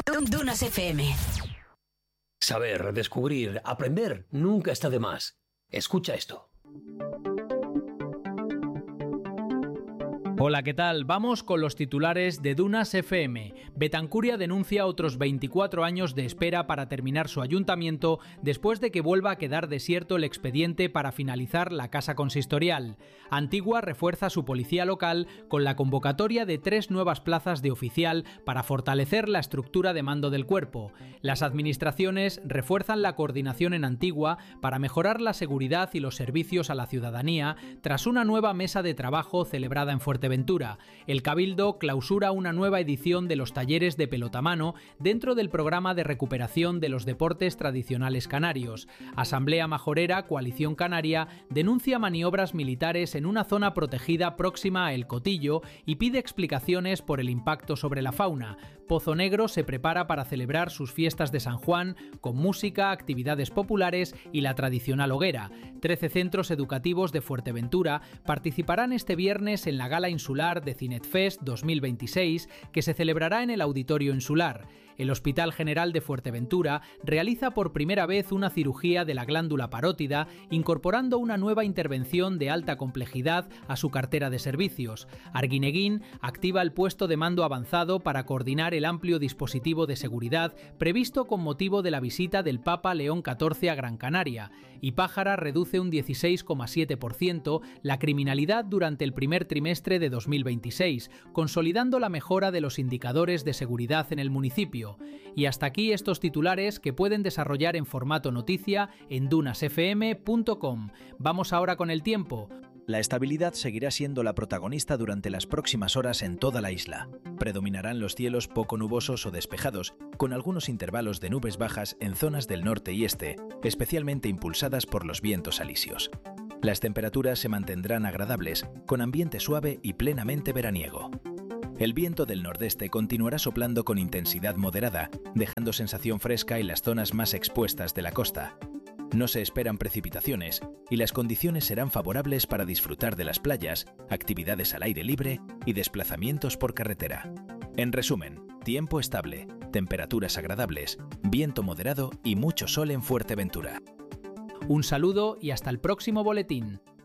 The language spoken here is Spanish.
Dunas FM. Saber, descubrir, aprender, nunca está de más. Escucha esto. Hola, ¿qué tal? Vamos con los titulares de Dunas FM. Betancuria denuncia otros 24 años de espera para terminar su ayuntamiento después de que vuelva a quedar desierto el expediente para finalizar la casa consistorial. Antigua refuerza su policía local con la convocatoria de 3 nuevas plazas de oficial para fortalecer la estructura de mando del cuerpo. Las administraciones refuerzan la coordinación en Antigua para mejorar la seguridad y los servicios a la ciudadanía tras una nueva mesa de trabajo celebrada en Fuerteventura. El Cabildo clausura una nueva edición de los talleres de pelotamano dentro del programa de recuperación de los deportes tradicionales canarios. Asamblea Majorera, Coalición Canaria, denuncia maniobras militares en una zona protegida próxima a El Cotillo y pide explicaciones por el impacto sobre la fauna. Pozo Negro se prepara para celebrar sus fiestas de San Juan con música, actividades populares y la tradicional hoguera. 13 centros educativos de Fuerteventura participarán este viernes en la gala insular de Cinetfest 2026 que se celebrará en el Auditorio Insular. El Hospital General de Fuerteventura realiza por primera vez una cirugía de la glándula parótida, incorporando una nueva intervención de alta complejidad a su cartera de servicios. Arguineguín activa el puesto de mando avanzado para coordinar el amplio dispositivo de seguridad previsto con motivo de la visita del Papa León XIV a Gran Canaria. Y Pájara reduce un 16,7% la criminalidad durante el primer trimestre de 2026, consolidando la mejora de los indicadores de seguridad en el municipio. Y hasta aquí estos titulares que pueden desarrollar en formato noticia en dunasfm.com. Vamos ahora con el tiempo. La estabilidad seguirá siendo la protagonista durante las próximas horas en toda la isla. Predominarán los cielos poco nubosos o despejados, con algunos intervalos de nubes bajas en zonas del norte y este, especialmente impulsadas por los vientos alisios. Las temperaturas se mantendrán agradables, con ambiente suave y plenamente veraniego. El viento del nordeste continuará soplando con intensidad moderada, dejando sensación fresca en las zonas más expuestas de la costa. No se esperan precipitaciones y las condiciones serán favorables para disfrutar de las playas, actividades al aire libre y desplazamientos por carretera. En resumen, tiempo estable, temperaturas agradables, viento moderado y mucho sol en Fuerteventura. Un saludo y hasta el próximo boletín.